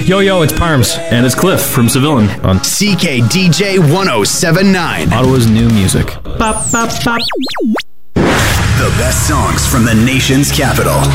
Yo, it's Parms. And it's Cliff from Civilian on CKDJ 1079. Ottawa's new music. The best songs from the nation's capital.